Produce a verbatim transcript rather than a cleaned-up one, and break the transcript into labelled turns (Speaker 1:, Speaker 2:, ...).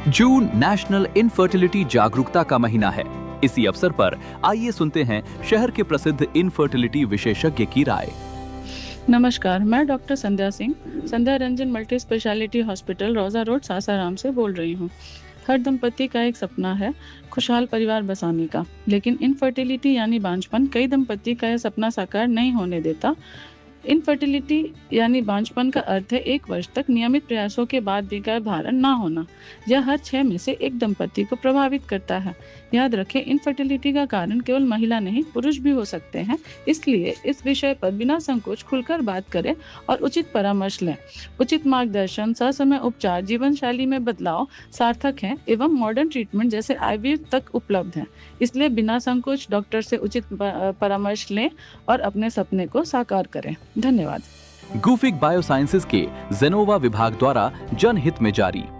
Speaker 1: जून national infertility जागरूकता का महीना है। इसी अवसर पर आइए सुनते हैं शहर के प्रसिद्ध इनफर्टिलिटी विशेषज्ञ की राय।
Speaker 2: नमस्कार, मैं डॉक्टर संध्या सिंह संध्या रंजन मल्टी स्पेशलिटी हॉस्पिटल रोजा रोड सासाराम से बोल रही हूँ। हर दंपति का एक सपना है खुशहाल परिवार बसाने का, लेकिन इनफर्टिलिटी यानी बांझपन कई दंपति का यह सपना साकार नहीं होने देता। इनफर्टिलिटी यानी बांझपन का अर्थ है एक वर्ष तक नियमित प्रयासों के बाद भी गर्भधारण ना होना। यह हर छह में से एक दंपति को प्रभावित करता है। याद रखें, इनफर्टिलिटी का कारण केवल महिला नहीं पुरुष भी हो सकते हैं। इसलिए इस विषय पर बिना संकोच खुलकर बात करें और उचित परामर्श लें। उचित मार्गदर्शन, ससमय उपचार, जीवन शैली में बदलाव सार्थक हैं एवं मॉडर्न ट्रीटमेंट जैसे आईवीएफ तक उपलब्ध हैं। इसलिए बिना संकोच डॉक्टर से उचित परामर्श लें और अपने सपने को साकार करें। धन्यवाद।
Speaker 1: गुफिक बायोसाइंसेज के जेनोवा विभाग द्वारा जनहित में जारी।